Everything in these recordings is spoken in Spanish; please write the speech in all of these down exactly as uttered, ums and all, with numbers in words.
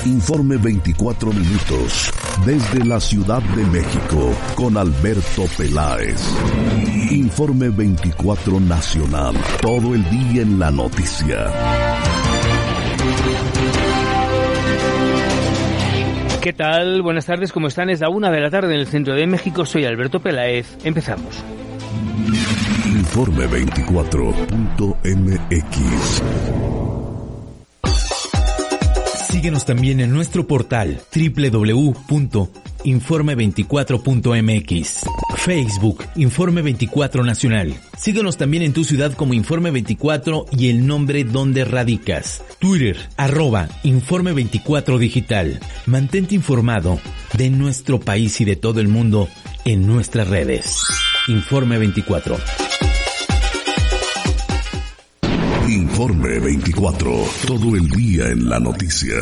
Informe veinticuatro minutos, desde la Ciudad de México, con Alberto Peláez. Informe veinticuatro Nacional, todo el día en la noticia. ¿Qué tal? Buenas tardes, ¿cómo están? Es la una de la tarde en el centro de México. Soy Alberto Peláez. Empezamos. Informe veinticuatro punto eme equis. Síguenos también en nuestro portal doble u doble u doble u punto informe veinticuatro punto eme equis. Facebook, Informe veinticuatro Nacional. Síguenos también en tu ciudad como Informe veinticuatro y el nombre donde radicas. Twitter, arroba Informe veinticuatro Digital. Mantente informado de nuestro país y de todo el mundo en nuestras redes. Informe veinticuatro. Informe veinticuatro, todo el día en la noticia.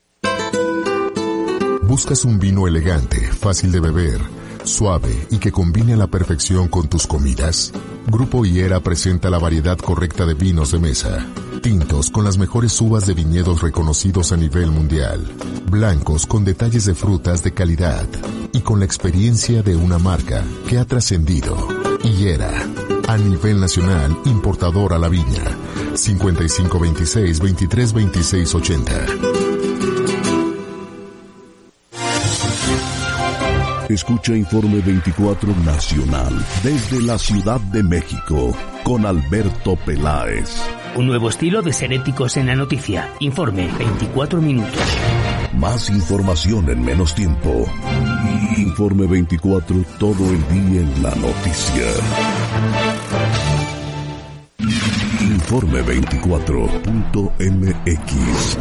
¿Buscas un vino elegante, fácil de beber, suave y que combine a la perfección con tus comidas? Grupo Higuera presenta la variedad correcta de vinos de mesa. Tintos con las mejores uvas de viñedos reconocidos a nivel mundial. Blancos con detalles de frutas de calidad. Y con la experiencia de una marca que ha trascendido. Higuera, a nivel nacional, importador a la viña. cincuenta y cinco veintiséis, veintitrés veintiséis ochenta. Escucha Informe veinticuatro Nacional, desde la Ciudad de México, con Alberto Peláez. Un nuevo estilo de ser éticos en la noticia. Informe veinticuatro minutos. Más información en menos tiempo. Informe veinticuatro, todo el día en la noticia. Informe veinticuatro punto eme equis.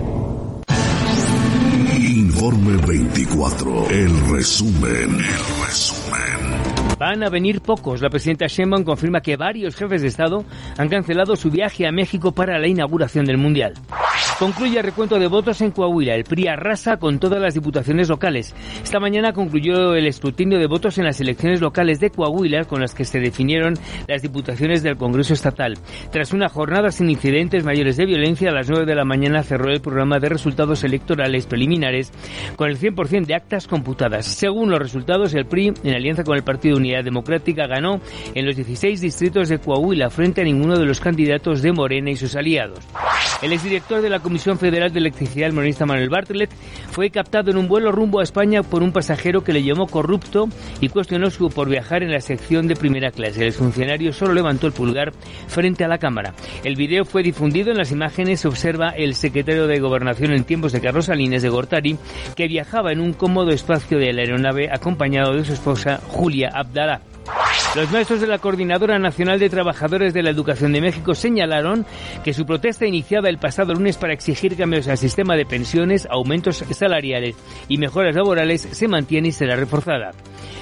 Informe veinticuatro, el resumen, el resumen. Van a venir pocos. La presidenta Sheinbaum confirma que varios jefes de Estado han cancelado su viaje a México para la inauguración del Mundial. Concluye el recuento de votos en Coahuila. El P R I arrasa con todas las diputaciones locales. Esta mañana concluyó el escrutinio de votos en las elecciones locales de Coahuila, con las que se definieron las diputaciones del Congreso Estatal. Tras una jornada sin incidentes mayores de violencia, a las nueve de la mañana cerró el programa de resultados electorales preliminares con el cien por ciento de actas computadas. Según los resultados, el P R I, en alianza con el Partido Unidad Democrática, ganó en los dieciséis distritos de Coahuila frente a ninguno de los candidatos de Morena y sus aliados. El exdirector de la Comisión Federal de Electricidad, el morenista Manuel Bartlett, fue captado en un vuelo rumbo a España por un pasajero que le llamó corrupto y cuestionó su por viajar en la sección de primera clase. El exfuncionario solo levantó el pulgar frente a la cámara. El video fue difundido. En las imágenes se observa el secretario de Gobernación en tiempos de Carlos Salinas de Gortari, que viajaba en un cómodo espacio de la aeronave acompañado de su esposa Julia Abdalá. Los maestros de la Coordinadora Nacional de Trabajadores de la Educación de México señalaron que su protesta iniciada el pasado lunes para exigir cambios al sistema de pensiones, aumentos salariales y mejoras laborales se mantiene y será reforzada.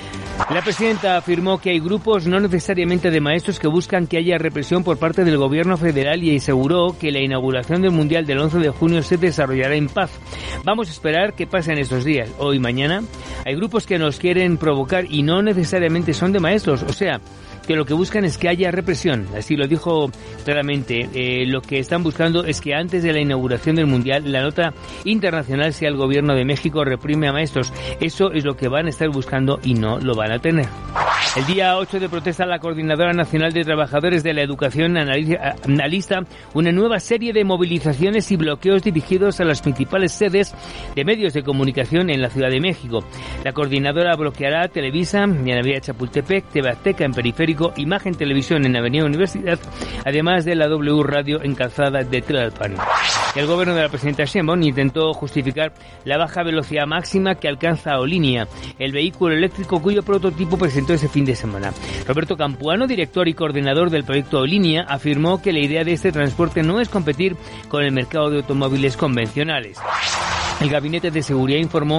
La presidenta afirmó que hay grupos no necesariamente de maestros que buscan que haya represión por parte del gobierno federal y aseguró que la inauguración del Mundial del once de junio se desarrollará en paz. Vamos a esperar qué pasa en estos días. Hoy y mañana hay grupos que nos quieren provocar y no necesariamente son de maestros, o sea, que lo que buscan es que haya represión. Así lo dijo claramente. Eh, lo que están buscando es que antes de la inauguración del Mundial la nota internacional sea el gobierno de México reprime a maestros. Eso es lo que van a estar buscando y no lo van a tener. El día ocho de protesta, la Coordinadora Nacional de Trabajadores de la Educación analiza una nueva serie de movilizaciones y bloqueos dirigidos a las principales sedes de medios de comunicación en la Ciudad de México. La coordinadora bloqueará Televisa en Avenida Chapultepec, T V Azteca en Periférico, Imagen Televisión en Avenida Universidad, además de la W Radio en Calzada de Tlalpan. El gobierno de la presidenta Sheinbaum intentó justificar la baja velocidad máxima que alcanza Olinea, el vehículo eléctrico cuyo prototipo presentó ese fin de semana. Roberto Campuano, director y coordinador del proyecto Olinea, afirmó que la idea de este transporte no es competir con el mercado de automóviles convencionales. El Gabinete de Seguridad informó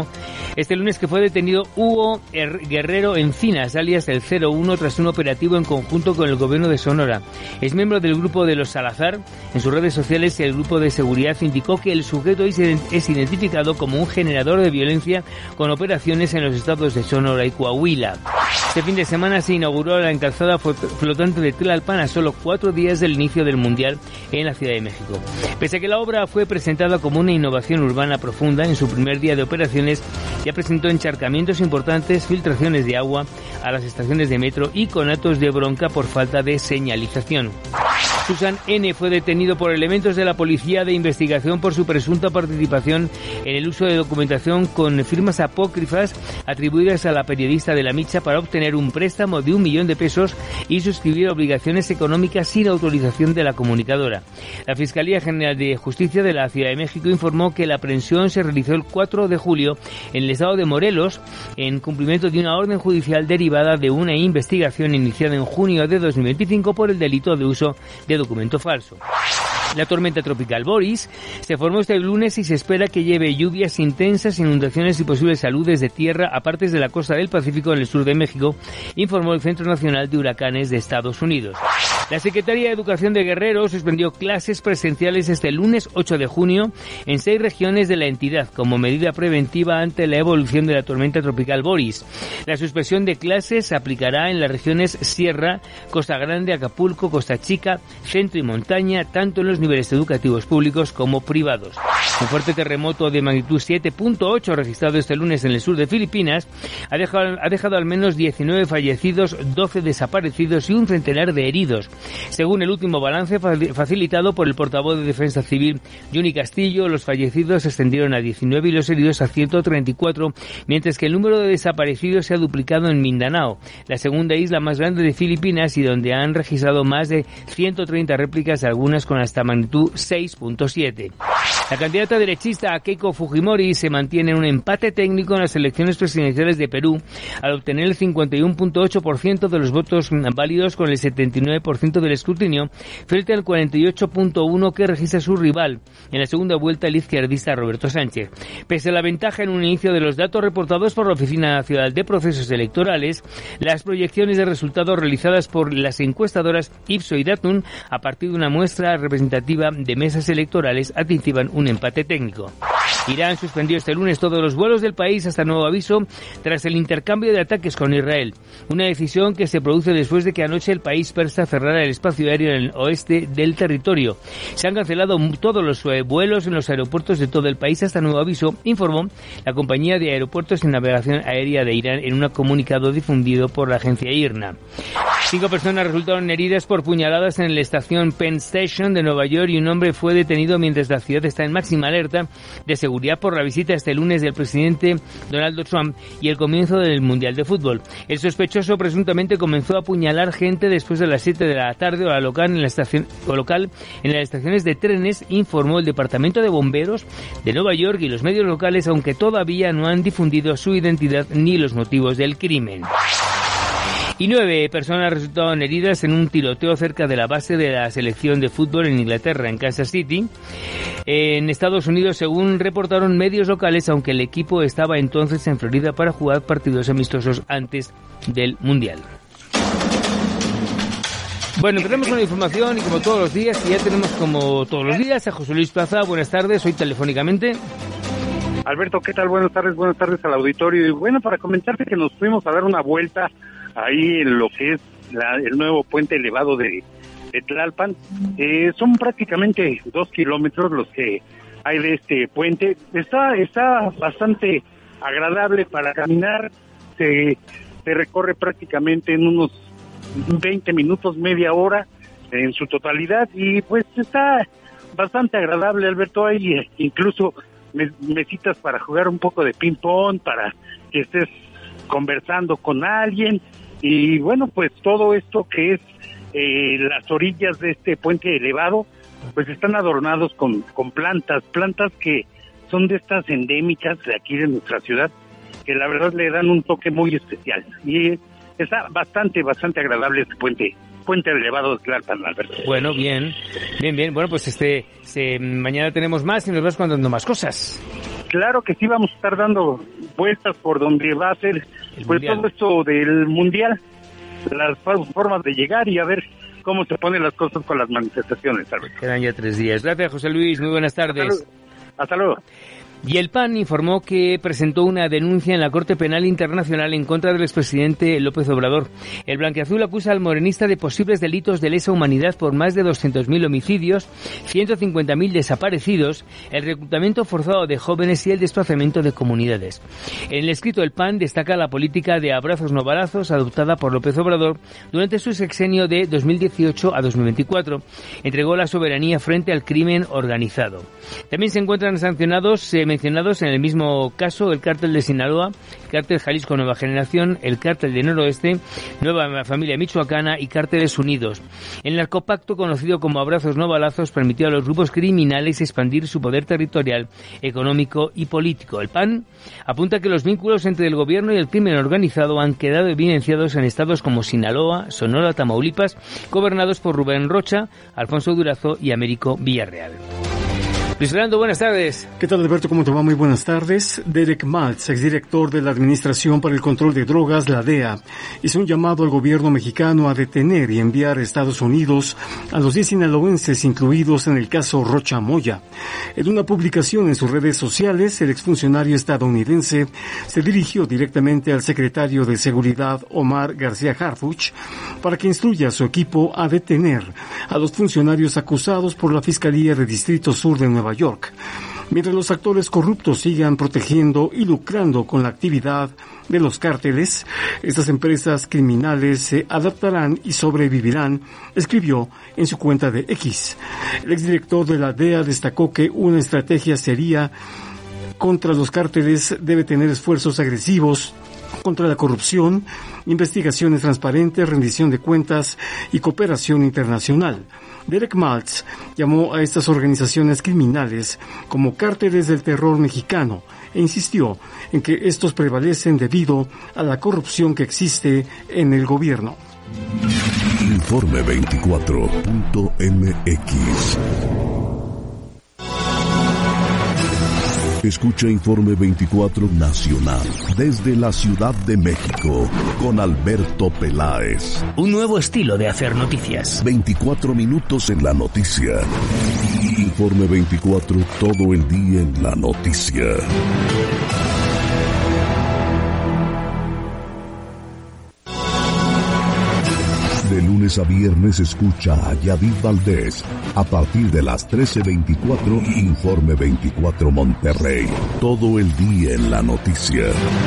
Este lunes que fue detenido Hugo Guerrero Encinas, alias el cero uno, tras un operativo en conjunto con el gobierno de Sonora. Es miembro del grupo de los Salazar. En sus redes sociales, el grupo de seguridad indicó que el sujeto es identificado como un generador de violencia con operaciones en los estados de Sonora y Coahuila. Este fin de semana se inauguró la encalzada flotante de Tlalpan a solo cuatro días del inicio del Mundial en la Ciudad de México. Pese a que la obra fue presentada como una innovación urbana profunda, en su primer día de operaciones ya presentó encharcamientos importantes, filtraciones de agua a las estaciones de metro y conatos de bronca por falta de señalización. Susan N. fue detenido por elementos de la Policía de Investigación por su presunta participación en el uso de documentación con firmas apócrifas atribuidas a la periodista de La Micha para obtener un préstamo de un millón de pesos y suscribir obligaciones económicas sin autorización de la comunicadora. La Fiscalía General de Justicia de la Ciudad de México informó que la aprehensión se realizó el cuatro de julio en el estado de Morelos en cumplimiento de una orden judicial derivada de una investigación iniciada en junio de dos mil veinticinco por el delito de uso de documento falso. La tormenta tropical Boris se formó este lunes y se espera que lleve lluvias intensas, inundaciones y posibles aludes de tierra a partes de la costa del Pacífico en el sur de México, informó el Centro Nacional de Huracanes de Estados Unidos. La Secretaría de Educación de Guerrero suspendió clases presenciales este lunes ocho de junio en seis regiones de la entidad como medida preventiva ante la evolución de la tormenta tropical Boris. La suspensión de clases se aplicará en las regiones Sierra, Costa Grande, Acapulco, Costa Chica, Centro y Montaña, tanto en los niveles educativos públicos como privados. Un fuerte terremoto de magnitud siete punto ocho registrado este lunes en el sur de Filipinas ha dejado, ha dejado al menos diecinueve fallecidos, doce desaparecidos y un centenar de heridos. Según el último balance facilitado por el portavoz de Defensa Civil, Johnny Castillo, los fallecidos se extendieron a diecinueve y los heridos a ciento treinta y cuatro, mientras que el número de desaparecidos se ha duplicado en Mindanao, la segunda isla más grande de Filipinas y donde han registrado más de ciento treinta réplicas, algunas con hasta magnitud seis punto siete. La candidata derechista Keiko Fujimori se mantiene en un empate técnico en las elecciones presidenciales de Perú al obtener el cincuenta y uno punto ocho por ciento de los votos válidos con el setenta y nueve por ciento del escrutinio frente al cuarenta y ocho punto uno por ciento que registra su rival en la segunda vuelta, el izquierdista Roberto Sánchez. Pese a la ventaja en un inicio de los datos reportados por la Oficina Nacional de Procesos Electorales, las proyecciones de resultados realizadas por las encuestadoras Ipsos y Datum a partir de una muestra representativa de mesas electorales anticipan un empate técnico. Irán suspendió este lunes todos los vuelos del país hasta nuevo aviso tras el intercambio de ataques con Israel, una decisión que se produce después de que anoche el país persa cerrara el espacio aéreo en el oeste del territorio. Se han cancelado todos los vuelos en los aeropuertos de todo el país hasta nuevo aviso, informó la compañía de aeropuertos y navegación aérea de Irán en un comunicado difundido por la agencia I R N A. Cinco personas resultaron heridas por puñaladas en la estación Penn Station de Nueva York y un hombre fue detenido mientras la ciudad está en máxima alerta de seguridad por la visita este lunes del presidente Donald Trump y el comienzo del Mundial de Fútbol. El sospechoso presuntamente comenzó a apuñalar gente después de las siete de la tarde hora local en la estación o local en las estaciones de trenes, informó el Departamento de Bomberos de Nueva York y los medios locales, aunque todavía no han difundido su identidad ni los motivos del crimen. Y nueve personas resultaron heridas en un tiroteo cerca de la base de la selección de fútbol en Inglaterra, en Kansas City, en Estados Unidos, según reportaron medios locales, aunque el equipo estaba entonces en Florida para jugar partidos amistosos antes del Mundial. Bueno, empezamos con la información y como todos los días, y ya tenemos como todos los días a José Luis Plaza. Buenas tardes, hoy telefónicamente. Alberto, ¿qué tal? Buenas tardes, buenas tardes al auditorio. Y bueno, para comentarte que nos fuimos a dar una vuelta ahí en lo que es la, el nuevo puente elevado de, de Tlalpan. Eh, son prácticamente dos kilómetros los que hay de este puente. Está está bastante agradable para caminar. Se, se recorre prácticamente en unos veinte minutos, media hora en su totalidad. Y pues está bastante agradable, Alberto. Hay eh, incluso mesitas para jugar un poco de ping pong, para que estés conversando con alguien. Y bueno, pues todo esto que es eh, las orillas de este puente elevado, pues están adornados con, con plantas, plantas que son de estas endémicas de aquí de nuestra ciudad, que la verdad le dan un toque muy especial. Y está bastante, bastante agradable este puente, puente elevado de Tlalpan, Alberto. Bueno, bien, bien, bien. Bueno, pues este, se, mañana tenemos más y nos vas contando más cosas. claro que sí vamos a estar dando vueltas por donde va a ser pues todo esto del Mundial, las formas de llegar y a ver cómo se ponen las cosas con las manifestaciones, Alberto. Quedan ya tres días. Gracias, José Luis. Muy buenas tardes. Hasta luego. Hasta luego. Y el P A N informó que presentó una denuncia en la Corte Penal Internacional en contra del expresidente López Obrador. El blanquiazul acusa al morenista de posibles delitos de lesa humanidad por más de doscientos mil homicidios, ciento cincuenta mil desaparecidos, el reclutamiento forzado de jóvenes y el desplazamiento de comunidades. En el escrito, el P A N destaca la política de abrazos no balazos adoptada por López Obrador durante su sexenio de dos mil dieciocho a dos mil veinticuatro. Entregó la soberanía frente al crimen organizado. También se encuentran sancionados eh, mencionados en el mismo caso el cártel de Sinaloa, el cártel Jalisco Nueva Generación, el cártel de Noroeste, Nueva Familia Michoacana y cárteles unidos. El narcopacto, conocido como abrazos no balazos, permitió a los grupos criminales expandir su poder territorial, económico y político. El P A N apunta que los vínculos entre el gobierno y el crimen organizado han quedado evidenciados en estados como Sinaloa, Sonora, Tamaulipas, gobernados por Rubén Rocha, Alfonso Durazo y Américo Villarreal. Luis Fernando, buenas tardes. ¿Qué tal, Alberto? ¿Cómo te va? Muy buenas tardes. Derek Maltz, exdirector de la Administración para el Control de Drogas, la D E A, hizo un llamado al gobierno mexicano a detener y enviar a Estados Unidos a los diez sinaloenses incluidos en el caso Rocha Moya. En una publicación en sus redes sociales, el exfuncionario estadounidense se dirigió directamente al secretario de Seguridad, Omar García Harfuch, para que instruya a su equipo a detener a los funcionarios acusados por la Fiscalía de Distrito Sur de Nueva York, mientras los actores corruptos sigan protegiendo y lucrando con la actividad de los cárteles. Estas empresas criminales se adaptarán y sobrevivirán, escribió en su cuenta de X. El exdirector de la D E A destacó que una estrategia seria contra los cárteles debe tener esfuerzos agresivos contra la corrupción, investigaciones transparentes, rendición de cuentas y cooperación internacional. Derek Maltz llamó a estas organizaciones criminales como cárteles del terror mexicano e insistió en que estos prevalecen debido a la corrupción que existe en el gobierno. Informe veinticuatro punto m x. Escucha Informe veinticuatro Nacional desde la Ciudad de México con Alberto Peláez. Un nuevo estilo de hacer noticias. veinticuatro minutos en la noticia. Informe veinticuatro, todo el día en la noticia. De lunes a viernes escucha a Yadid Valdés a partir de las trece veinticuatro, Informe veinticuatro Monterrey. Todo el día en la noticia.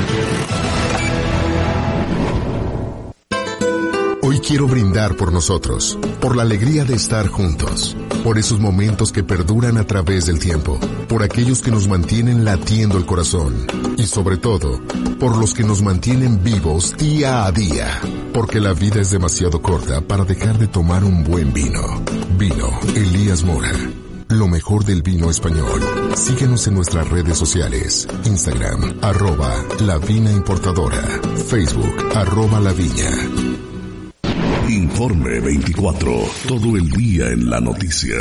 Hoy quiero brindar por nosotros, por la alegría de estar juntos, por esos momentos que perduran a través del tiempo, por aquellos que nos mantienen latiendo el corazón y sobre todo, por los que nos mantienen vivos día a día, porque la vida es demasiado corta para dejar de tomar un buen vino. Vino Elías Mora. Lo mejor del vino español. Síguenos en nuestras redes sociales. Instagram, arroba La Vina Importadora. Facebook, arroba La Viña. Informe veinticuatro, todo el día en la noticia.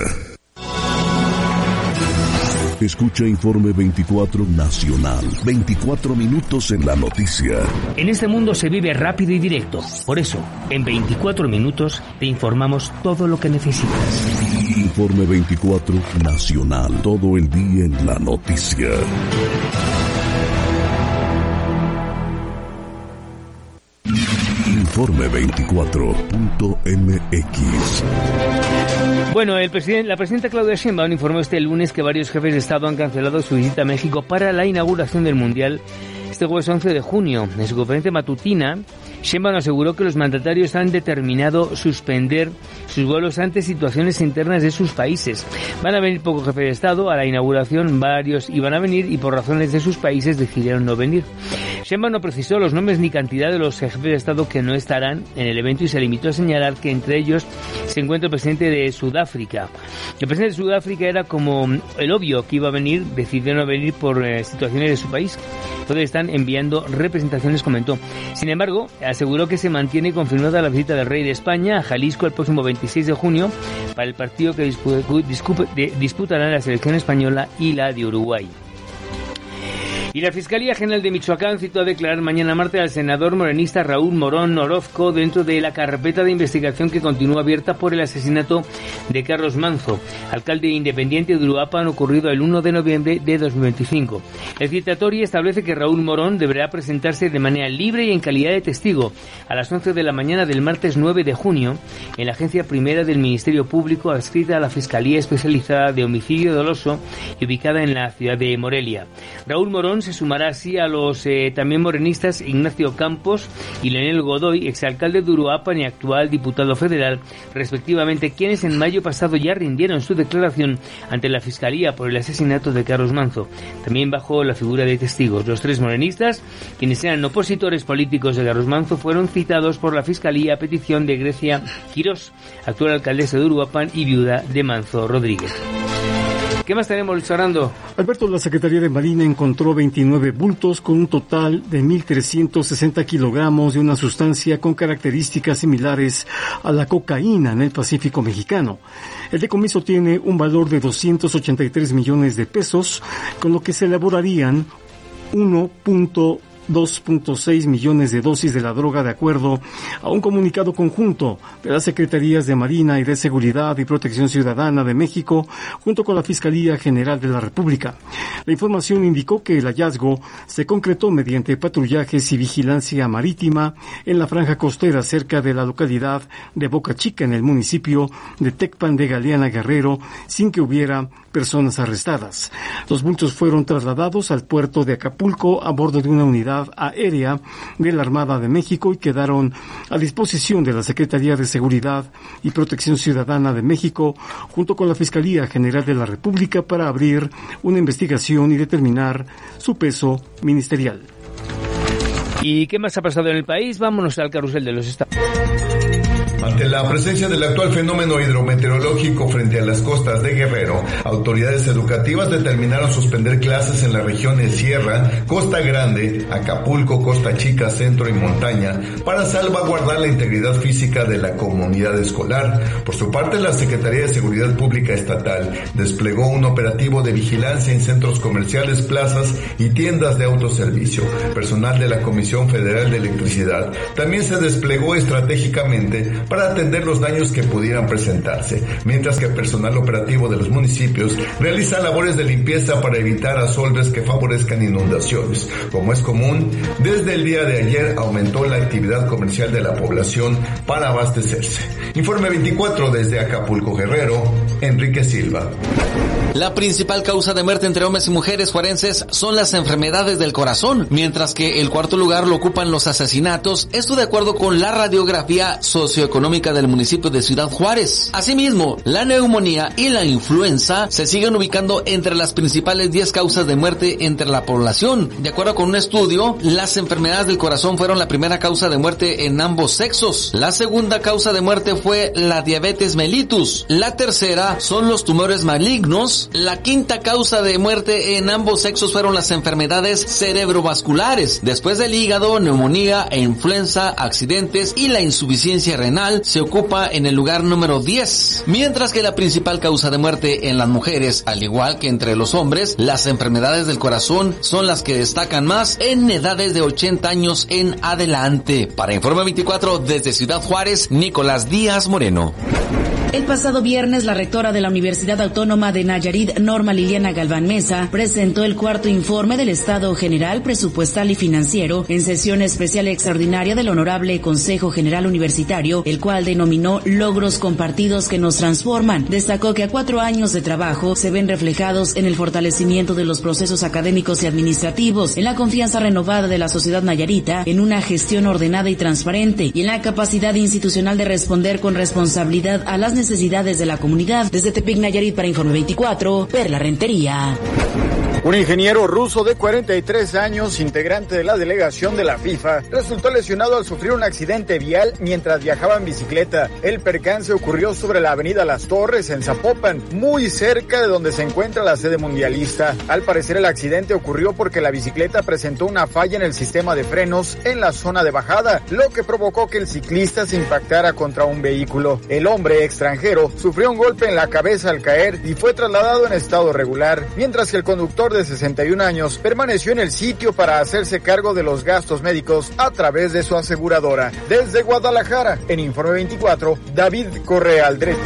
Escucha Informe veinticuatro Nacional, veinticuatro minutos en la noticia. En este mundo se vive rápido y directo. Por eso, en veinticuatro minutos te informamos todo lo que necesitas. Informe veinticuatro Nacional, todo el día en la noticia. Informe veinticuatro punto m x. Bueno, el presidente, la presidenta Claudia Sheinbaum informó este lunes que varios jefes de Estado han cancelado su visita a México para la inauguración del Mundial este jueves once de junio. En su conferencia matutina, Sheinbaum aseguró que los mandatarios han determinado suspender sus vuelos ante situaciones internas de sus países. Van a venir pocos jefes de Estado a la inauguración, varios iban a venir y por razones de sus países decidieron no venir. Sheinbaum no precisó los nombres ni cantidad de los jefes de Estado que no estarán en el evento y se limitó a señalar que entre ellos se encuentra el presidente de Sudáfrica. El presidente de Sudáfrica era como el obvio que iba a venir, decidió no venir por eh, situaciones de su país. Entonces están enviando representaciones, comentó. Sin embargo, aseguró que se mantiene confirmada la visita del rey de España a Jalisco el próximo veintiséis de junio para el partido que disputarán la selección española y la de Uruguay. Y la Fiscalía General de Michoacán citó a declarar mañana martes al senador morenista Raúl Morón Orozco dentro de la carpeta de investigación que continúa abierta por el asesinato de Carlos Manzo, alcalde independiente de Uruapan, ocurrido el uno de noviembre de dos mil veinticinco. El citatorio establece que Raúl Morón deberá presentarse de manera libre y en calidad de testigo a las once de la mañana del martes nueve de junio en la agencia primera del Ministerio Público adscrita a la Fiscalía Especializada de Homicidio Doloso y ubicada en la ciudad de Morelia. Raúl Morón se sumará así a los eh, también morenistas Ignacio Campos y Leonel Godoy, exalcalde de Uruapan y actual diputado federal, respectivamente, quienes en mayo pasado ya rindieron su declaración ante la Fiscalía por el asesinato de Carlos Manzo, también bajo la figura de testigos. Los tres morenistas, quienes eran opositores políticos de Carlos Manzo, fueron citados por la Fiscalía a petición de Grecia Quirós, actual alcaldesa de Uruapan y viuda de Manzo Rodríguez. ¿Qué más tenemos, Luis Fernando? Alberto, la Secretaría de Marina encontró veintinueve bultos con un total de mil trescientos sesenta kilogramos de una sustancia con características similares a la cocaína en el Pacífico mexicano. El decomiso tiene un valor de doscientos ochenta y tres millones de pesos, con lo que se elaborarían uno punto dos punto seis millones de dosis de la droga, de acuerdo a un comunicado conjunto de las Secretarías de Marina y de Seguridad y Protección Ciudadana de México junto con la Fiscalía General de la República. La información indicó que el hallazgo se concretó mediante patrullajes y vigilancia marítima en la franja costera cerca de la localidad de Boca Chica, en el municipio de Tecpan de Galeana, Guerrero, sin que hubiera personas arrestadas. Los bultos fueron trasladados al puerto de Acapulco a bordo de una unidad aérea de la Armada de México y quedaron a disposición de la Secretaría de Seguridad y Protección Ciudadana de México junto con la Fiscalía General de la República para abrir una investigación y determinar su peso ministerial. ¿Y qué más ha pasado en el país? Vámonos al carrusel de los estados. Ante la presencia del actual fenómeno hidrometeorológico frente a las costas de Guerrero, autoridades educativas determinaron suspender clases en las regiones Sierra, Costa Grande, Acapulco, Costa Chica, Centro y Montaña para salvaguardar la integridad física de la comunidad escolar. Por su parte, la Secretaría de Seguridad Pública Estatal desplegó un operativo de vigilancia en centros comerciales, plazas y tiendas de autoservicio. Personal de la Comisión Federal de Electricidad también se desplegó estratégicamente para atender los daños que pudieran presentarse, mientras que el personal operativo de los municipios realiza labores de limpieza para evitar asolves que favorezcan inundaciones. Como es común, desde el día de ayer aumentó la actividad comercial de la población para abastecerse. Informe veinticuatro desde Acapulco, Guerrero, Enrique Silva. La principal causa de muerte entre hombres y mujeres juarenses son las enfermedades del corazón, mientras que el cuarto lugar lo ocupan los asesinatos, esto de acuerdo con la radiografía socioeconómica del municipio de Ciudad Juárez. Asimismo, la neumonía y la influenza se siguen ubicando entre las principales diez causas de muerte entre la población. De acuerdo con un estudio, las enfermedades del corazón fueron la primera causa de muerte en ambos sexos. La segunda causa de muerte fue la diabetes mellitus. La tercera son los tumores malignos. La quinta causa de muerte en ambos sexos fueron las enfermedades cerebrovasculares. Después del hígado, neumonía e influenza, accidentes y la insuficiencia renal se ocupa en el lugar número diez. Mientras que la principal causa de muerte en las mujeres, al igual que entre los hombres, las enfermedades del corazón son las que destacan más en edades de ochenta años en adelante. Para Informe veinticuatro desde Ciudad Juárez, Nicolás Díaz Moreno. El pasado viernes, la rectora de la Universidad Autónoma de Nayarit, Norma Liliana Galván Mesa, presentó el cuarto informe del Estado General Presupuestal y Financiero en sesión especial extraordinaria del Honorable Consejo General Universitario, el cual denominó Logros Compartidos que nos transforman. Destacó que a cuatro años de trabajo se ven reflejados en el fortalecimiento de los procesos académicos y administrativos, en la confianza renovada de la sociedad nayarita, en una gestión ordenada y transparente, y en la capacidad institucional de responder con responsabilidad a las necesidades de la comunidad. Desde Tepic, Nayarit, para Informe veinticuatro, Perla Rentería. Un ingeniero ruso de cuarenta y tres años, integrante de la delegación de la FIFA, resultó lesionado al sufrir un accidente vial mientras viajaba en bicicleta. El percance ocurrió sobre la avenida Las Torres, en Zapopan, muy cerca de donde se encuentra la sede mundialista. Al parecer, el accidente ocurrió porque la bicicleta presentó una falla en el sistema de frenos en la zona de bajada, lo que provocó que el ciclista se impactara contra un vehículo. El hombre extranjero sufrió un golpe en la cabeza al caer y fue trasladado en estado regular, mientras que el conductor señor de sesenta y un años permaneció en el sitio para hacerse cargo de los gastos médicos a través de su aseguradora. Desde Guadalajara, en Informe veinticuatro, David Correa Aldrete.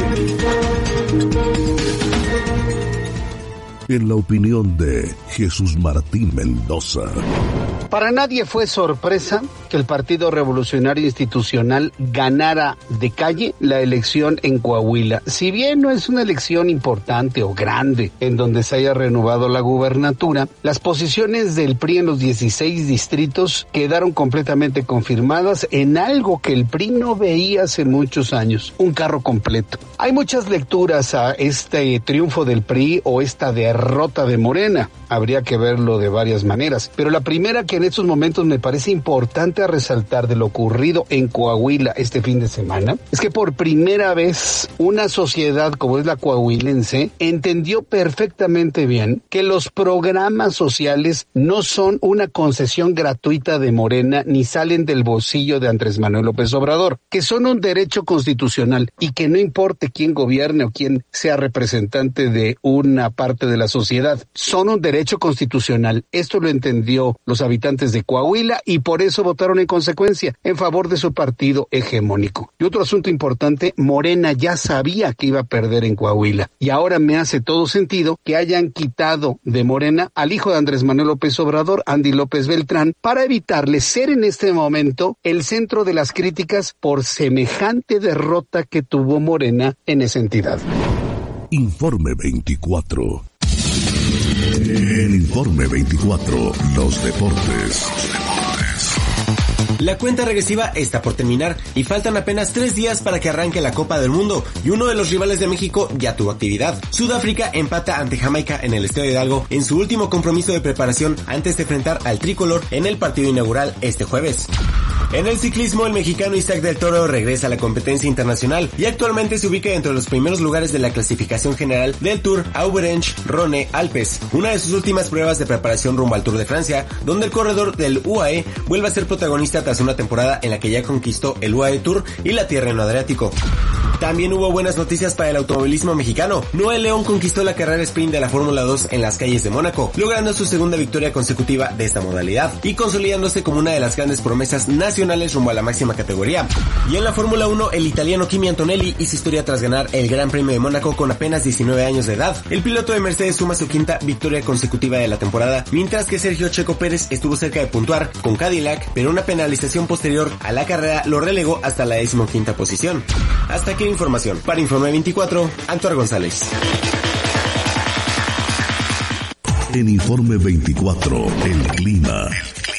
En la opinión de Jesús Martín Mendoza. Para nadie fue sorpresa que el Partido Revolucionario Institucional ganara de calle la elección en Coahuila. Si bien no es una elección importante o grande en donde se haya renovado la gubernatura, las posiciones del P R I en los dieciséis distritos quedaron completamente confirmadas en algo que el P R I no veía hace muchos años, un carro completo. Hay muchas lecturas a este triunfo del P R I o esta derrota de Morena. Habría que verlo de varias maneras, pero la primera que en estos momentos me parece importante a resaltar de lo ocurrido en Coahuila este fin de semana es que por primera vez una sociedad como es la coahuilense entendió perfectamente bien que los programas sociales no son una concesión gratuita de Morena ni salen del bolsillo de Andrés Manuel López Obrador, que son un derecho constitucional y que no importe quién gobierne o quién sea representante de una parte de la sociedad, son un derecho constitucional. Esto lo entendió los habitantes de Coahuila y por eso votaron en consecuencia en favor de su partido hegemónico. Y otro asunto importante, Morena ya sabía que iba a perder en Coahuila y ahora me hace todo sentido que hayan quitado de Morena al hijo de Andrés Manuel López Obrador, Andy López Beltrán, para evitarle ser en este momento el centro de las críticas por semejante derrota que tuvo Morena en esa entidad. Informe veinticuatro. En Informe veinticuatro, los deportes. La cuenta regresiva está por terminar y faltan apenas tres días para que arranque la Copa del Mundo y uno de los rivales de México ya tuvo actividad. Sudáfrica empata ante Jamaica en el Estadio Hidalgo en su último compromiso de preparación antes de enfrentar al tricolor en el partido inaugural este jueves. En el ciclismo, el mexicano Isaac del Toro regresa a la competencia internacional y actualmente se ubica entre los primeros lugares de la clasificación general del Tour Auvergne-Rhône-Alpes, una de sus últimas pruebas de preparación rumbo al Tour de Francia, donde el corredor del U A E vuelve a ser protagonista tras una temporada en la que ya conquistó el U A E Tour y la Tierra en Adriático. También hubo buenas noticias para el automovilismo mexicano. Noel León conquistó la carrera sprint de la Fórmula dos en las calles de Mónaco, logrando su segunda victoria consecutiva de esta modalidad y consolidándose como una de las grandes promesas nacionales rumbo a la máxima categoría. Y en la Fórmula uno, el italiano Kimi Antonelli hizo historia tras ganar el Gran Premio de Mónaco con apenas diecinueve años de edad. El piloto de Mercedes suma su quinta victoria consecutiva de la temporada, mientras que Sergio Checo Pérez estuvo cerca de puntuar con Cadillac, pero una penalización posterior a la carrera lo relegó hasta la decimoquinta posición. Hasta aquí la información. Para Informe veinticuatro, Antuar González. En Informe veinticuatro, el clima.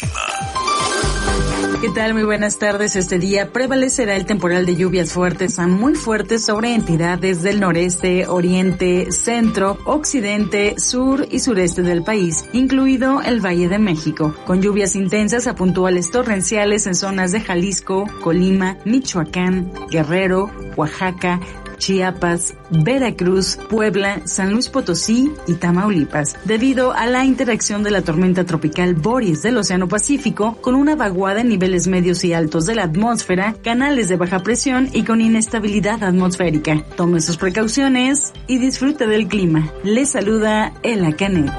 ¿Qué tal? Muy buenas tardes. Este día prevalecerá el temporal de lluvias fuertes a muy fuertes sobre entidades del noreste, oriente, centro, occidente, sur y sureste del país, incluido el Valle de México, con lluvias intensas a puntuales torrenciales en zonas de Jalisco, Colima, Michoacán, Guerrero, Oaxaca, Chiapas, Veracruz, Puebla, San Luis Potosí y Tamaulipas, debido a la interacción de la tormenta tropical Boris del Océano Pacífico con una vaguada en niveles medios y altos de la atmósfera, canales de baja presión y con inestabilidad atmosférica. Tome sus precauciones y disfrute del clima. Les saluda Ela Canet.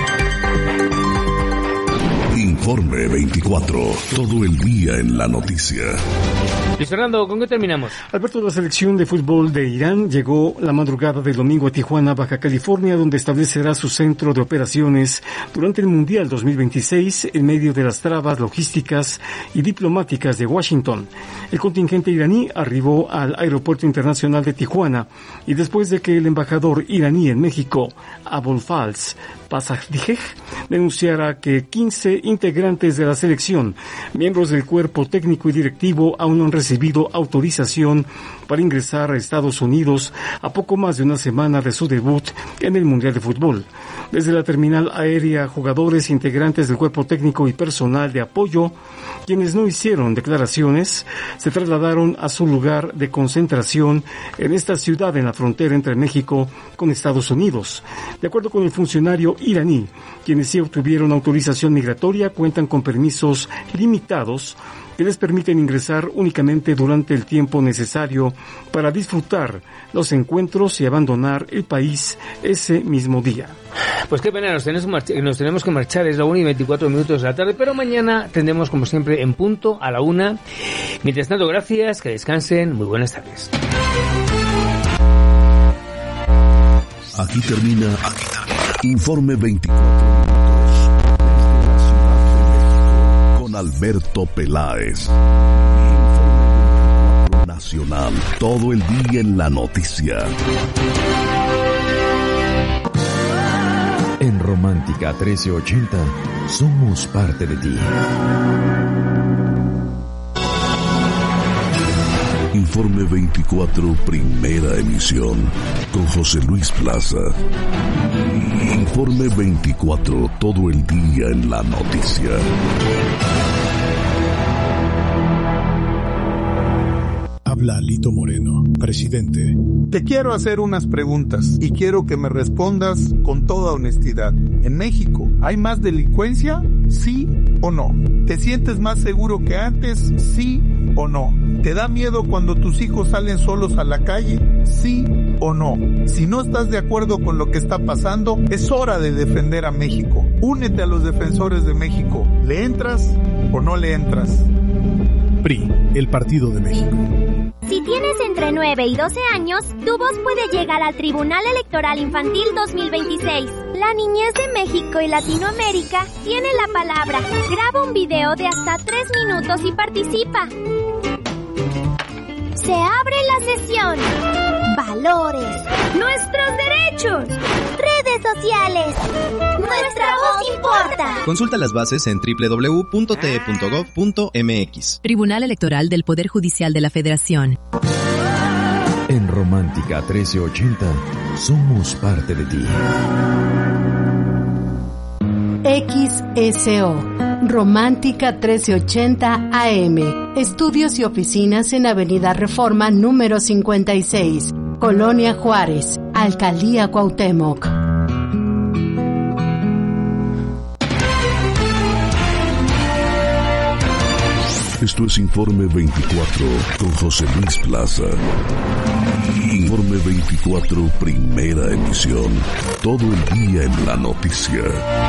Informe veinticuatro, todo el día en la noticia. Luis Fernando, ¿con qué terminamos? Alberto, la selección de fútbol de Irán llegó la madrugada del domingo a Tijuana, Baja California, donde establecerá su centro de operaciones durante el Mundial dos mil veintiséis en medio de las trabas logísticas y diplomáticas de Washington. El contingente iraní arribó al Aeropuerto Internacional de Tijuana y después de que el embajador iraní en México, Abolfaz Pasajdijeh, denunciara que quince integrantes de la selección, miembros del cuerpo técnico y directivo, aún no han recibido autorización para ingresar a Estados Unidos a poco más de una semana de su debut en el Mundial de Fútbol. Desde la terminal aérea, jugadores, integrantes del cuerpo técnico y personal de apoyo, quienes no hicieron declaraciones, se trasladaron a su lugar de concentración en esta ciudad en la frontera entre México con Estados Unidos. De acuerdo con el funcionario iraní, quienes sí obtuvieron autorización migratoria cuentan con permisos limitados que les permiten ingresar únicamente durante el tiempo necesario para disfrutar los encuentros y abandonar el país ese mismo día. Pues qué pena, nos tenemos, que marchar, nos tenemos que marchar, es la una y veinticuatro minutos de la tarde, pero mañana tendremos como siempre en punto a la una. Mientras tanto, gracias, que descansen, muy buenas tardes. Aquí termina, aquí termina. Informe veinticuatro minutos desde la Ciudad de México con Alberto Peláez. Informe veinticuatro Nacional, todo el día en la noticia. En Romántica trece ochenta, somos parte de ti. Informe veinticuatro, primera emisión, con José Luis Plaza. Informe veinticuatro, todo el día en la noticia. Habla Lito Moreno, presidente. Te quiero hacer unas preguntas y quiero que me respondas con toda honestidad. ¿En México hay más delincuencia? ¿Sí o no? ¿Te sientes más seguro que antes? ¿Sí o no? ¿Te da miedo cuando tus hijos salen solos a la calle? ¿Sí o no? Si no estás de acuerdo con lo que está pasando, es hora de defender a México. Únete a los defensores de México. ¿Le entras o no le entras? P R I, el Partido de México. Si tienes entre nueve y doce años, tu voz puede llegar al Tribunal Electoral Infantil dos mil veintiséis. La niñez de México y Latinoamérica tiene la palabra. Graba un video de hasta tres minutos y participa. Se abre la sesión. Valores. Nuestros derechos. Redes sociales. Nuestra voz importa. Consulta las bases en doble u doble u doble u punto t e punto gov punto m x. Tribunal Electoral del Poder Judicial de la Federación. En Romántica trece ochenta, somos parte de ti. X S O, Romántica trece ochenta A M. Estudios y oficinas en Avenida Reforma número cincuenta y seis, Colonia Juárez, Alcaldía Cuauhtémoc. Esto es Informe veinticuatro con José Luis Plaza. Informe veinticuatro, primera emisión. Todo el día en la noticia.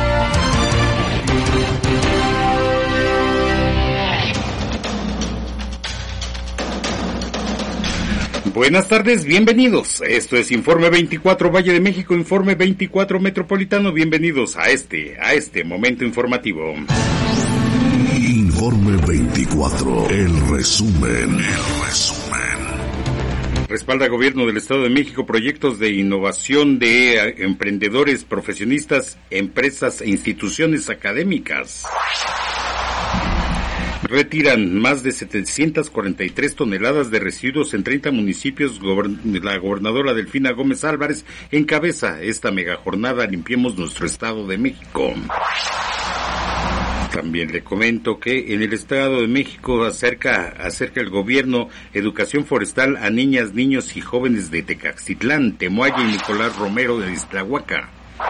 Buenas tardes, bienvenidos. Esto es Informe veinticuatro Valle de México, Informe veinticuatro Metropolitano. Bienvenidos a este, a este momento informativo. Informe veinticuatro, el resumen, el resumen. Respalda Gobierno del Estado de México proyectos de innovación de emprendedores, profesionistas, empresas e instituciones académicas. Retiran más de setecientas cuarenta y tres toneladas de residuos en treinta municipios. La gobernadora Delfina Gómez Álvarez encabeza esta megajornada Limpiemos Nuestro Estado de México. También le comento que en el Estado de México acerca, acerca el gobierno educación forestal a niñas, niños y jóvenes de Tecaxitlán, Temoaya y Nicolás Romero de Iztlahuaca.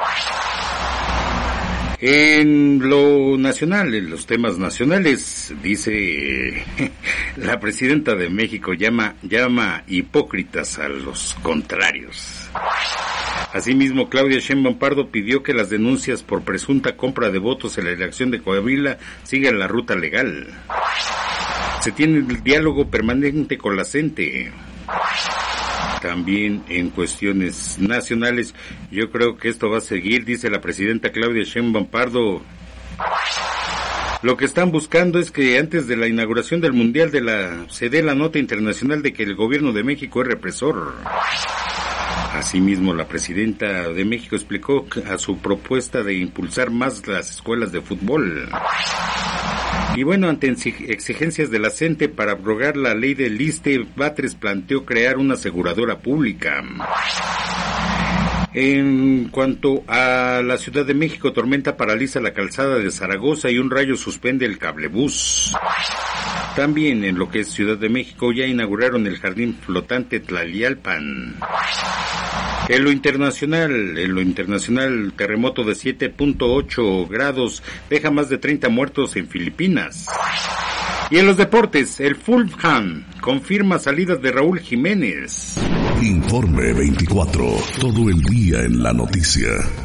En lo nacional, en los temas nacionales, dice la presidenta de México llama, llama hipócritas a los contrarios. Asimismo, Claudia Sheinbaum Pardo pidió que las denuncias por presunta compra de votos en la elección de Coahuila sigan la ruta legal. Se tiene el diálogo permanente con la CENTE. También en cuestiones nacionales, yo creo que esto va a seguir, dice la presidenta Claudia Sheinbaum Pardo. Lo que están buscando es que antes de la inauguración del Mundial de la se dé la nota internacional de que el gobierno de México es represor. Asimismo, la presidenta de México explicó a su propuesta de impulsar más las escuelas de fútbol. Y bueno, ante exigencias de la CENTE para abrogar la ley del ISSSTE, Batres planteó crear una aseguradora pública. En cuanto a la Ciudad de México, tormenta paraliza la calzada de Zaragoza y un rayo suspende el cablebús. También en lo que es Ciudad de México ya inauguraron el jardín flotante Tlallalpan. En lo internacional, en lo internacional, terremoto de siete punto ocho grados deja más de treinta muertos en Filipinas. Y en los deportes, el Fulham confirma salidas de Raúl Jiménez. Informe veinticuatro, todo el día en la noticia.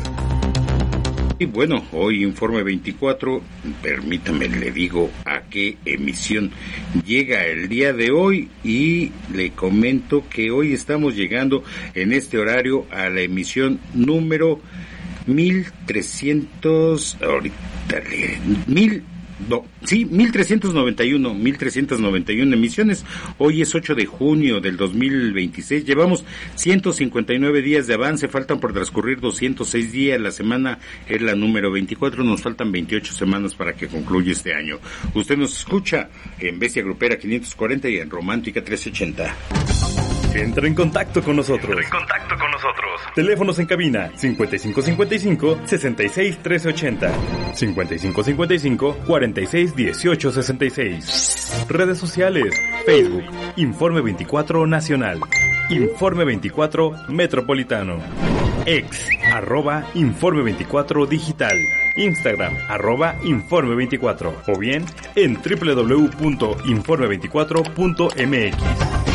Y bueno, hoy Informe veinticuatro, permítame, le digo a qué emisión llega el día de hoy y le comento que hoy estamos llegando en este horario a la emisión número mil trescientos, ahorita le, mil, no, sí, mil trescientos noventa y uno, mil trescientos noventa y uno emisiones. Hoy es ocho de junio del dos mil veintiséis. Llevamos ciento cincuenta y nueve días de avance, faltan por transcurrir doscientos seis días. La semana es la número veinticuatro, nos faltan veintiocho semanas para que concluya este año. Usted nos escucha en Bestia Grupera quinientos cuarenta y en Romántica trescientos ochenta. Entra en contacto con nosotros. Entra en contacto con nosotros. Teléfonos en cabina cincuenta y cinco cincuenta y cinco, sesenta y seis, trece ochenta. cincuenta y cinco cincuenta y cinco, cuarenta y seis, dieciocho sesenta y seis. Redes sociales. Facebook. Informe veinticuatro Nacional. Informe veinticuatro Metropolitano. Ex. Arroba Informe veinticuatro Digital. Instagram. Arroba Informe veinticuatro. O bien en doble u doble u doble u punto informe veinticuatro punto m x.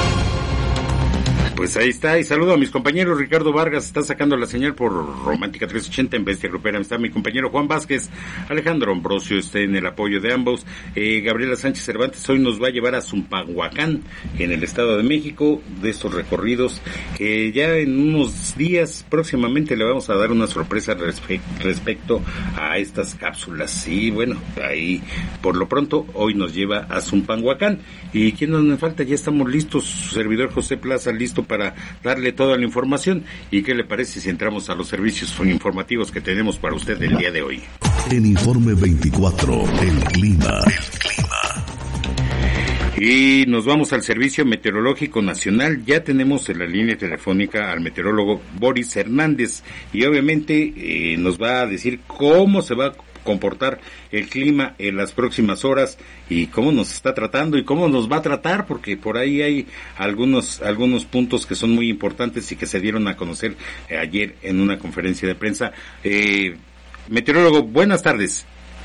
Pues ahí está, y saludo a mis compañeros. Ricardo Vargas está sacando la señal por Romántica trescientos ochenta en Bestia Grupera. Está mi compañero Juan Vázquez, Alejandro Ambrosio está en el apoyo de ambos. Eh, Gabriela Sánchez Cervantes hoy nos va a llevar a Zumpanhuacán, en el Estado de México, de estos recorridos que ya en unos días próximamente le vamos a dar una sorpresa respe- respecto a estas cápsulas. Y bueno, ahí por lo pronto hoy nos lleva a Zumpanhuacán. ¿Y quién nos falta? Ya estamos listos, su servidor José Plaza, listo para darle toda la información. ¿Y qué le parece si entramos a los servicios informativos que tenemos para usted el día de hoy? En Informe veinticuatro, el clima. El clima. Y nos vamos al Servicio Meteorológico Nacional. Ya tenemos en la línea telefónica al meteorólogo Boris Hernández y obviamente eh, nos va a decir cómo se va a comportar el clima en las próximas horas y cómo nos está tratando y cómo nos va a tratar, porque por ahí hay algunos algunos puntos que son muy importantes y que se dieron a conocer eh, ayer en una conferencia de prensa. Eh, meteorólogo, buenas tardes.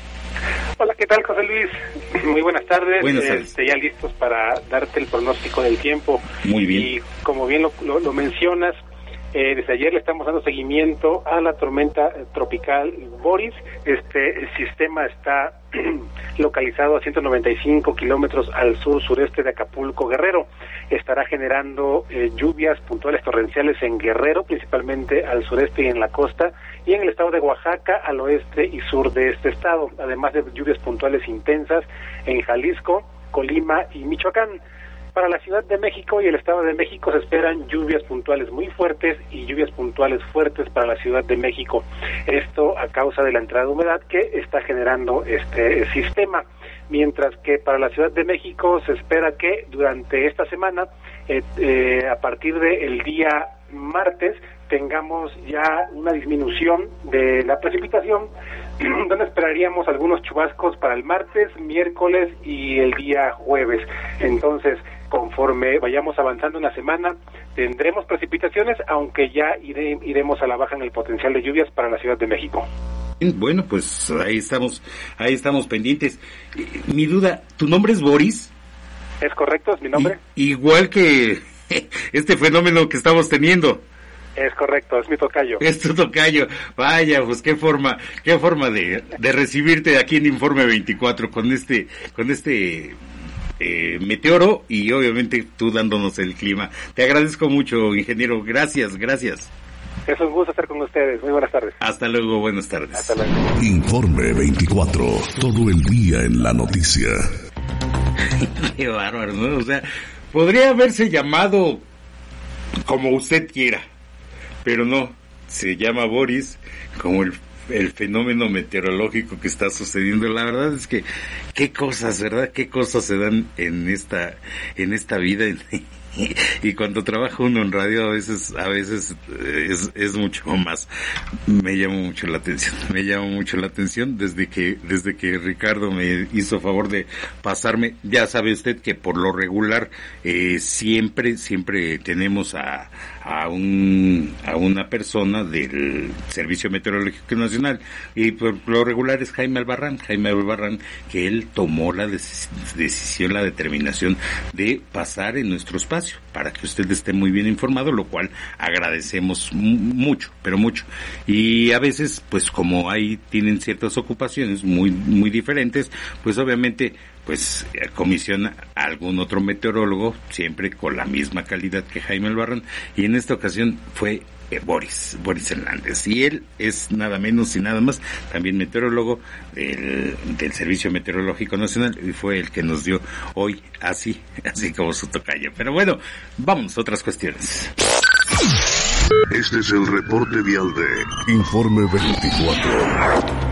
Hola, ¿qué tal, José Luis? Muy buenas tardes. Buenas tardes. Este, ya listos para darte el pronóstico del tiempo. Muy bien. Y como bien lo, lo, lo mencionas, Eh, desde ayer le estamos dando seguimiento a la tormenta tropical Boris. Este el sistema está localizado a ciento noventa y cinco kilómetros al sur-sureste de Acapulco, Guerrero. Estará generando eh, lluvias puntuales torrenciales en Guerrero, principalmente al sureste y en la costa, y en el estado de Oaxaca, al oeste y sur de este estado, además de lluvias puntuales intensas en Jalisco, Colima y Michoacán. Para la Ciudad de México y el Estado de México se esperan lluvias puntuales muy fuertes y lluvias puntuales fuertes para la Ciudad de México. Esto a causa de la entrada de humedad que está generando este sistema. Mientras que para la Ciudad de México se espera que durante esta semana, eh, eh, a partir del día martes, tengamos ya una disminución de la precipitación, donde esperaríamos algunos chubascos para el martes, miércoles y el día jueves. Entonces, conforme vayamos avanzando en la semana, tendremos precipitaciones, aunque ya ire, iremos a la baja en el potencial de lluvias para la Ciudad de México. Bueno, pues ahí estamos, ahí estamos pendientes. Mi duda, ¿tu nombre es Boris? Es correcto, es mi nombre. I- igual que este fenómeno que estamos teniendo. Es correcto, es mi tocayo. Es tu tocayo. Vaya, pues qué forma, qué forma de, de recibirte aquí en Informe veinticuatro con este, con este eh, meteoro y obviamente tú dándonos el clima. Te agradezco mucho, ingeniero. Gracias, gracias. Es un gusto estar con ustedes. Muy buenas tardes. Hasta luego, buenas tardes. Hasta luego. Informe veinticuatro, todo el día en la noticia. Qué bárbaro, ¿no? O sea, podría haberse llamado como usted quiera, pero no, se llama Boris como el, el fenómeno meteorológico que está sucediendo. La verdad es que qué cosas, ¿verdad? Qué cosas se dan en esta en esta vida y cuando trabaja uno en radio a veces a veces es, es mucho más. Me llama mucho la atención, me llama mucho la atención desde que desde que Ricardo me hizo favor de pasarme. Ya sabe usted que por lo regular eh, siempre siempre tenemos a a un a una persona del Servicio Meteorológico Nacional, y por lo regular es Jaime Albarrán, Jaime Albarrán, que él tomó la des- decisión, la determinación de pasar en nuestro espacio, para que usted esté muy bien informado, lo cual agradecemos m- mucho, pero mucho. Y a veces, pues como ahí tienen ciertas ocupaciones muy muy diferentes, pues obviamente pues comisiona a algún otro meteorólogo, siempre con la misma calidad que Jaime Albarrán, y en esta ocasión fue eh, Boris, Boris Hernández, y él es nada menos y nada más también meteorólogo del, del Servicio Meteorológico Nacional, y fue el que nos dio hoy así, así como su tocayo. Pero bueno, vamos a otras cuestiones. Este es el reporte vial de Informe veinticuatro.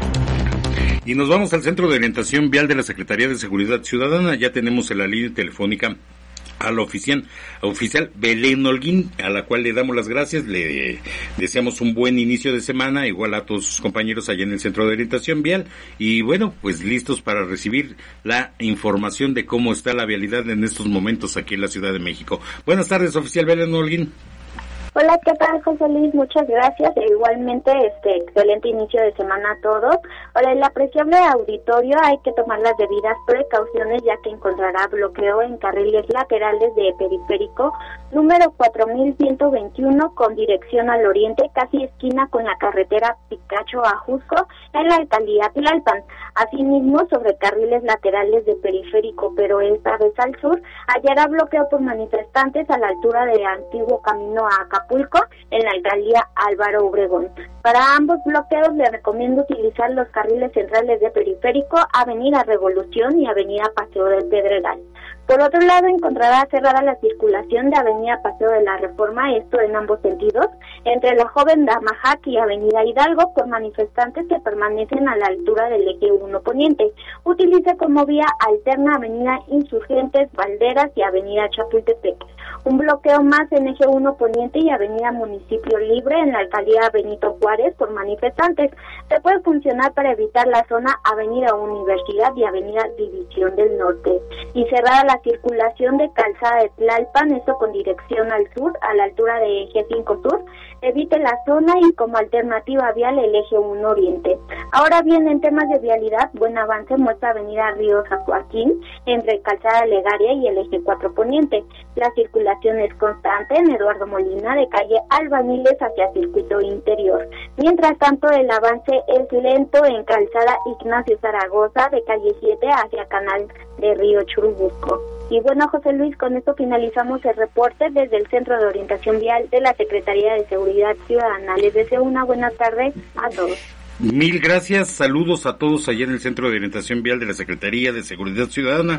Y nos vamos al Centro de Orientación Vial de la Secretaría de Seguridad Ciudadana. Ya tenemos en la línea telefónica a la oficial, a oficial Belén Holguín, a la cual le damos las gracias, le deseamos un buen inicio de semana, igual a todos sus compañeros allá en el Centro de Orientación Vial, y bueno, pues listos para recibir la información de cómo está la vialidad en estos momentos aquí en la Ciudad de México. Buenas tardes, oficial Belén Holguín. Hola, ¿qué tal, José Luis? Muchas gracias. E igualmente, este excelente inicio de semana a todos. Para el apreciable auditorio hay que tomar las debidas precauciones, ya que encontrará bloqueo en carriles laterales de periférico número cuatro mil ciento veintiuno con dirección al oriente, casi esquina con la carretera Picacho a Jusco, en la alcaldía Tlalpan. Asimismo, sobre carriles laterales de periférico, pero esta vez al sur, hallará bloqueo por manifestantes a la altura del antiguo camino a Acapulco, en la alcaldía Álvaro Obregón. Para ambos bloqueos le recomiendo utilizar los carriles centrales de periférico, Avenida Revolución y Avenida Paseo del Pedregal. Por otro lado, encontrará cerrada la circulación de Avenida Paseo de la Reforma, esto en ambos sentidos, entre la Joven Damajac y Avenida Hidalgo, por manifestantes que permanecen a la altura del eje uno poniente. Utilice como vía alterna Avenida Insurgentes, Valderas y Avenida Chapultepec. Un bloqueo más en eje uno poniente y Avenida Municipio Libre en la alcaldía Benito Juárez por manifestantes. Se puede funcionar para evitar la zona Avenida Universidad y Avenida División del Norte. Y cerrada la circulación de Calzada de Tlalpan, esto con dirección al sur, a la altura de eje cinco sur. Evite la zona y como alternativa vial el eje uno oriente. Ahora bien, en temas de vialidad, buen avance muestra Avenida Río San Joaquín entre Calzada Legaria y el eje cuatro poniente. La circulación es constante en Eduardo Molina de calle Albañiles hacia circuito interior. Mientras tanto, el avance es lento en Calzada Ignacio Zaragoza de calle siete hacia Canal de Río Churubusco. Y bueno, José Luis, con esto finalizamos el reporte desde el Centro de Orientación Vial de la Secretaría de Seguridad Ciudadana. Les deseo una buena tarde a todos. Mil gracias, saludos a todos allá en el Centro de Orientación Vial de la Secretaría de Seguridad Ciudadana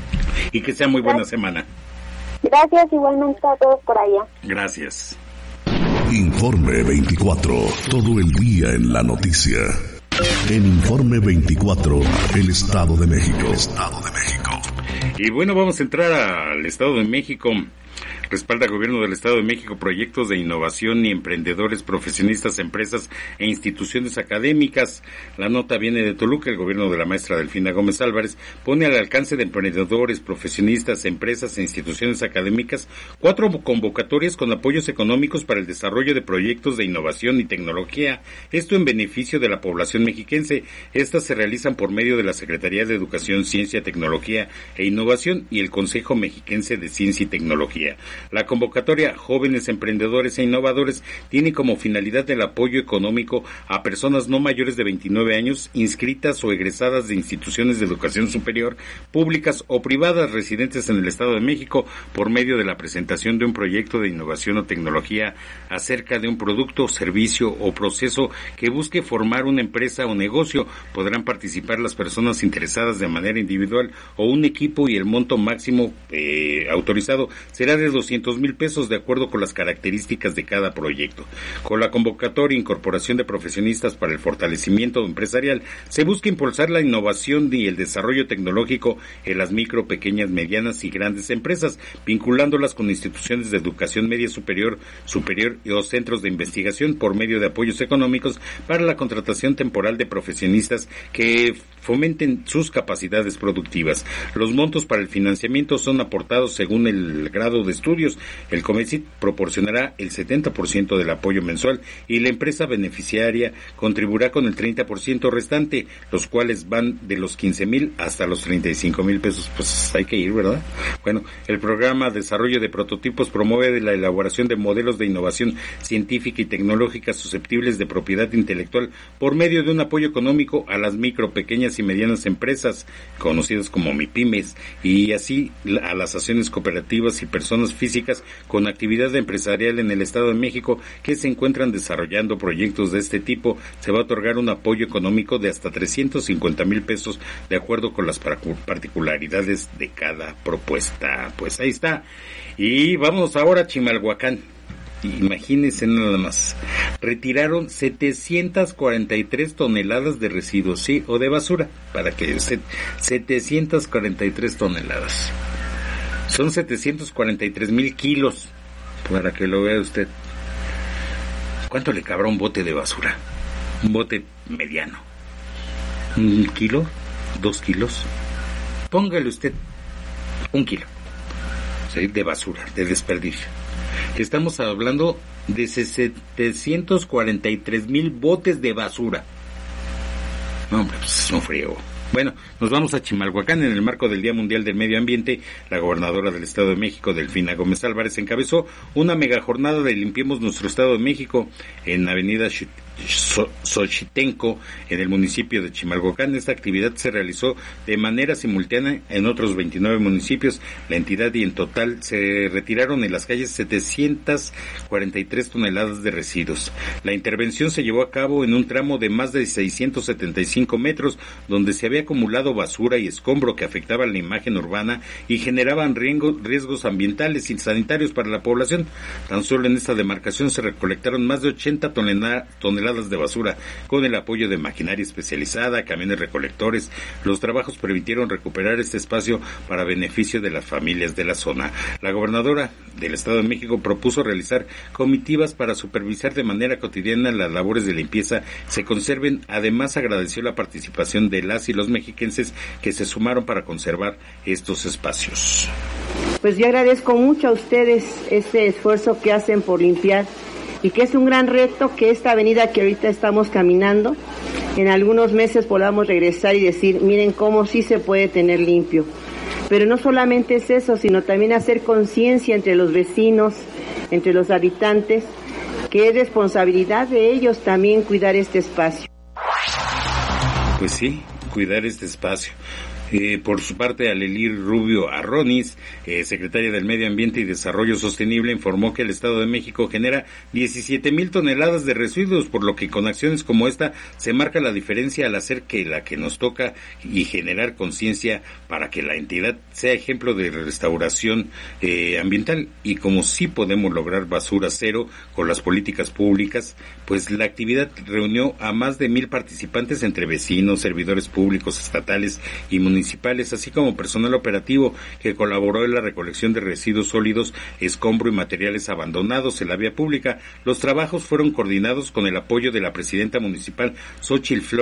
y que sea muy buena semana. Gracias, igualmente a todos por allá. Gracias. Informe veinticuatro, todo el día en la noticia. En Informe veinticuatro, el Estado de México. Estado de México. Y bueno, vamos a entrar al Estado de México. Respalda el Gobierno del Estado de México proyectos de innovación y emprendedores, profesionistas, empresas e instituciones académicas. La nota viene de Toluca. El gobierno de la maestra Delfina Gómez Álvarez pone al alcance de emprendedores, profesionistas, empresas e instituciones académicas cuatro convocatorias con apoyos económicos para el desarrollo de proyectos de innovación y tecnología. Esto en beneficio de la población mexiquense. Estas se realizan por medio de la Secretaría de Educación, Ciencia, Tecnología e Innovación y el Consejo Mexiquense de Ciencia y Tecnología. La convocatoria Jóvenes Emprendedores e Innovadores tiene como finalidad el apoyo económico a personas no mayores de veintinueve años inscritas o egresadas de instituciones de educación superior, públicas o privadas residentes en el Estado de México por medio de la presentación de un proyecto de innovación o tecnología acerca de un producto, servicio o proceso que busque formar una empresa o negocio. Podrán participar las personas interesadas de manera individual o un equipo y el monto máximo eh, autorizado será de doscientos doscientos mil pesos de acuerdo con las características de cada proyecto. Con la convocatoria e incorporación de profesionistas para el fortalecimiento empresarial, se busca impulsar la innovación y el desarrollo tecnológico en las micro, pequeñas, medianas y grandes empresas, vinculándolas con instituciones de educación media superior, superior y o centros de investigación por medio de apoyos económicos para la contratación temporal de profesionistas que fomenten sus capacidades productivas. Los montos para el financiamiento son aportados según el grado de estudios. El COMECIT proporcionará el setenta por ciento del apoyo mensual y la empresa beneficiaria contribuirá con el treinta por ciento restante, los cuales van de los quince mil hasta los treinta y cinco mil pesos. Pues hay que ir, ¿verdad? Bueno, el programa Desarrollo de Prototipos promueve la elaboración de modelos de innovación científica y tecnológica susceptibles de propiedad intelectual por medio de un apoyo económico a las micro, pequeñas y medianas empresas, conocidas como MIPYMES, y así a las asociaciones cooperativas y personas físicas con actividad empresarial en el Estado de México que se encuentran desarrollando proyectos de este tipo. Se va a otorgar un apoyo económico de hasta trescientos cincuenta mil pesos de acuerdo con las particularidades de cada propuesta. Pues ahí está. Y vamos ahora a Chimalhuacán. Imagínense nada más, retiraron setecientas cuarenta y tres toneladas de residuos, sí, o de basura, para que usted, setecientas cuarenta y tres toneladas, son setecientos cuarenta y tres mil kilos, para que lo vea usted. ¿Cuánto le cabrá un bote de basura? Un bote mediano, un kilo, dos kilos, póngale usted un kilo, ¿sí?, de basura, de desperdicio. Estamos hablando de setecientos cuarenta y tres mil botes de basura. No, hombre, pues es un frío. Bueno, nos vamos a Chimalhuacán. En el marco del Día Mundial del Medio Ambiente, la gobernadora del Estado de México, Delfina Gómez Álvarez, encabezó una mega jornada de Limpiemos Nuestro Estado de México en Avenida Xochitenco, en el municipio de Chimalhuacán. Esta actividad se realizó de manera simultánea en otros veintinueve municipios. La entidad, y en total se retiraron en las calles setecientas cuarenta y tres toneladas de residuos. La intervención se llevó a cabo en un tramo de más de seiscientos setenta y cinco metros, donde se había acumulado basura y escombro que afectaban la imagen urbana y generaban riesgos ambientales y sanitarios para la población. Tan solo en esta demarcación se recolectaron más de ochenta toneladas de basura con el apoyo de maquinaria especializada, camiones recolectores. Los trabajos permitieron recuperar este espacio para beneficio de las familias de la zona. La gobernadora del Estado de México propuso realizar comitivas para supervisar de manera cotidiana las labores de limpieza se conserven. Además, agradeció la participación de las y los mexiquenses que se sumaron para conservar estos espacios. Pues yo agradezco mucho a ustedes ese esfuerzo que hacen por limpiar, y que es un gran reto que esta avenida que ahorita estamos caminando, en algunos meses podamos regresar y decir, miren cómo sí se puede tener limpio. Pero no solamente es eso, sino también hacer conciencia entre los vecinos, entre los habitantes, que es responsabilidad de ellos también cuidar este espacio. Pues sí, cuidar este espacio. Eh, por su parte, Alelir Rubio Arronis, eh, secretaria del Medio Ambiente y Desarrollo Sostenible, informó que el Estado de México genera diecisiete mil toneladas de residuos, por lo que con acciones como esta se marca la diferencia al hacer que la que nos toca y generar conciencia para que la entidad sea ejemplo de restauración eh, ambiental. Y como sí podemos lograr basura cero con las políticas públicas, pues la actividad reunió a más de mil participantes entre vecinos, servidores públicos, estatales y municipales, así como personal operativo que colaboró en la recolección de residuos sólidos, escombro y materiales abandonados en la vía pública. Los trabajos fueron coordinados con el apoyo de la presidenta municipal, Xóchitl Flores